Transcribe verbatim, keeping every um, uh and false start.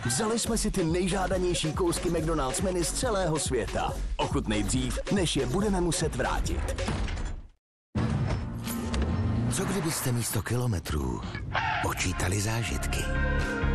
Vzali jsme si ty nejžádanější kousky McDonald's menu z celého světa. Ochutnej dřív, než je budeme muset vrátit. Co kdybyste místo kilometrů počítali zážitky?